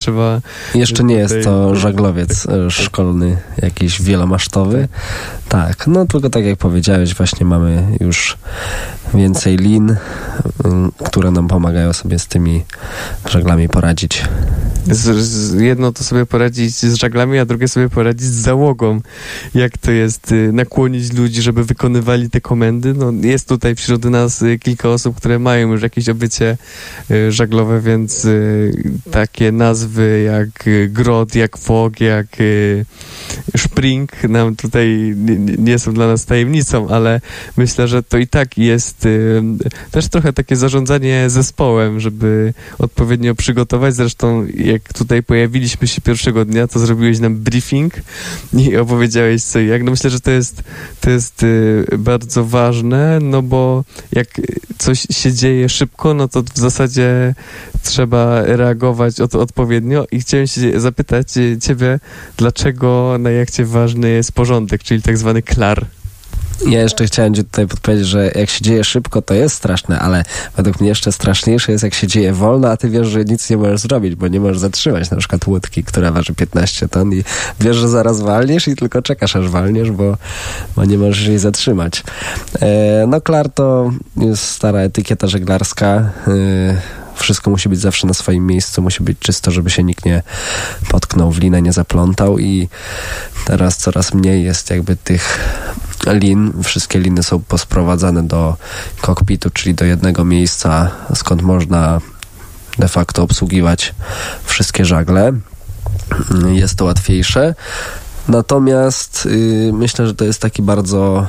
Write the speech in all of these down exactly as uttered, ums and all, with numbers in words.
trzeba... Jeszcze nie jest to żaglowiec szkolny, jakiś wielomasztowy. Tak, no tylko tak jak powiedziałeś, właśnie mamy już więcej lin, które nam pomagają sobie z tymi żaglami poradzić. Z, z, jedno to sobie poradzić z żaglami, a drugie sobie poradzić z załogą. Jak to jest y, nakłonić ludzi, żeby wykonywali te komendy? No, jest tutaj wśród nas y, kilka osób, które mają już jakieś obycie y, żaglowe, więc y, takie nazwy jak y, grot, jak fog, jak y, spring nam tutaj nie, nie są dla nas tajemnicą, ale myślę, że to i tak jest y, też trochę takie zarządzanie zespołem, żeby odpowiednio przygotować. Zresztą jak tutaj pojawiliśmy się pierwszego dnia, to zrobiłeś nam briefing i opowiedziałeś co i jak. No myślę, że to jest, to jest y, bardzo ważne, no bo jak coś się dzieje szybko, no to w zasadzie trzeba reagować od, odpowiednio i chciałem się zapytać ciebie, dlaczego na jachcie ważny jest porządek, czyli tak zwany klar. Ja jeszcze chciałem ci tutaj podpowiedzieć, że jak się dzieje szybko, to jest straszne, ale według mnie jeszcze straszniejsze jest, jak się dzieje wolno, a ty wiesz, że nic nie możesz zrobić, bo nie możesz zatrzymać na przykład łódki, która waży piętnaście ton i wiesz, że zaraz walniesz i tylko czekasz, aż walniesz, bo, bo nie możesz jej zatrzymać. E, no klar to jest stara etykieta żeglarska. E, Wszystko musi być zawsze na swoim miejscu, musi być czysto, żeby się nikt nie potknął w linę, nie zaplątał i teraz coraz mniej jest jakby tych lin. Wszystkie liny są posprowadzane do kokpitu, czyli do jednego miejsca, skąd można de facto obsługiwać wszystkie żagle. Jest to łatwiejsze. Natomiast yy, myślę, że to jest taki bardzo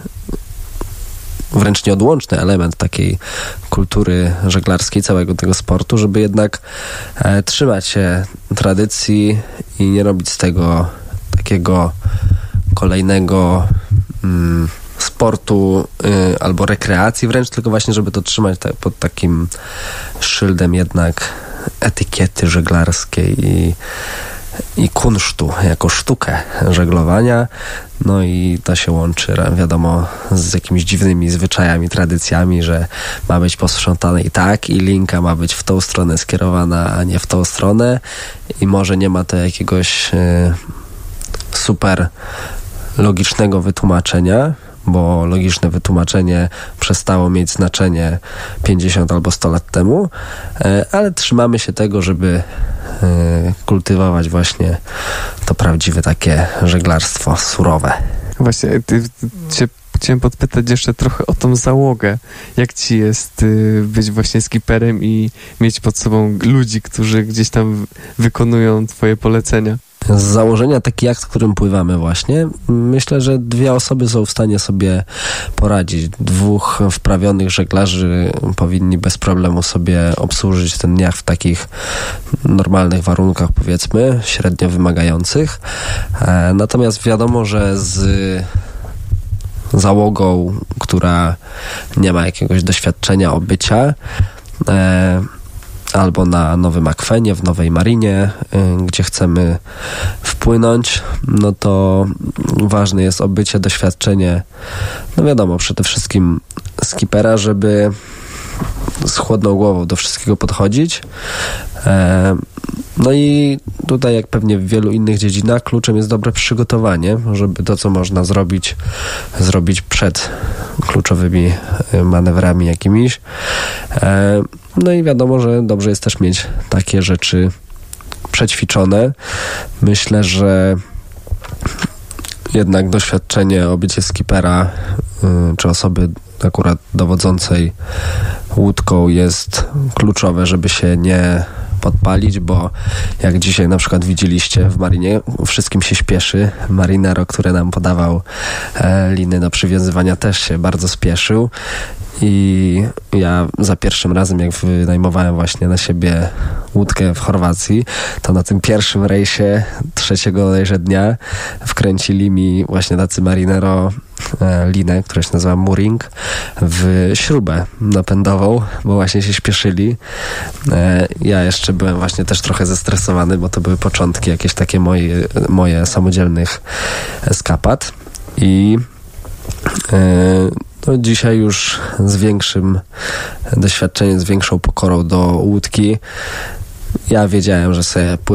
wręcz nieodłączny element takiej kultury żeglarskiej, całego tego sportu, żeby jednak e, trzymać się tradycji i nie robić z tego takiego kolejnego mm, sportu y, albo rekreacji wręcz, tylko właśnie, żeby to trzymać ta, pod takim szyldem jednak etykiety żeglarskiej i i kunsztu, jako sztukę żeglowania. No i to się łączy, wiadomo, z jakimiś dziwnymi zwyczajami, tradycjami, że ma być posprzątane i tak, i linka ma być w tą stronę skierowana, a nie w tą stronę. I może nie ma to jakiegoś y, super logicznego wytłumaczenia, bo logiczne wytłumaczenie przestało mieć znaczenie pięćdziesiąt albo sto lat temu, ale trzymamy się tego, żeby kultywować właśnie to prawdziwe takie żeglarstwo surowe. Właśnie, ty, ty, cię chciałem podpytać jeszcze trochę o tą załogę. Jak ci jest y, być właśnie skiperem i mieć pod sobą ludzi, którzy gdzieś tam wykonują twoje polecenia? Z założenia taki jacht, w którym pływamy właśnie, myślę, że dwie osoby są w stanie sobie poradzić. Dwóch wprawionych żeglarzy powinni bez problemu sobie obsłużyć ten jacht w takich normalnych warunkach, powiedzmy, średnio wymagających. E, natomiast wiadomo, że z załogą, która nie ma jakiegoś doświadczenia obycia, e, albo na nowym akwenie, w nowej marinie, y, gdzie chcemy wpłynąć, no to ważne jest obycie, doświadczenie, no wiadomo, przede wszystkim skipera, żeby z chłodną głową do wszystkiego podchodzić. E, no i tutaj, jak pewnie w wielu innych dziedzinach, kluczem jest dobre przygotowanie, żeby to, co można zrobić, zrobić przed kluczowymi manewrami jakimiś. E, no i wiadomo, że dobrze jest też mieć takie rzeczy przećwiczone. Myślę, że jednak doświadczenie, obycie skipera y, czy osoby akurat dowodzącej łódką jest kluczowe, żeby się nie podpalić, bo jak dzisiaj na przykład widzieliście w marinie, wszystkim się śpieszy. Marinero, który nam podawał e, liny do przywiązywania, też się bardzo spieszył. I ja za pierwszym razem, jak wynajmowałem właśnie na siebie łódkę w Chorwacji, to na tym pierwszym rejsie trzeciego bodajże dnia wkręcili mi właśnie tacy marinero e, linę, która się nazywa mooring, w śrubę napędową, bo właśnie się śpieszyli. E, ja jeszcze byłem właśnie też trochę zestresowany, bo to były początki jakieś takie moje, moje samodzielnych eskapad. I e, no dzisiaj już z większym doświadczeniem, z większą pokorą do łódki. Ja wiedziałem, że sobie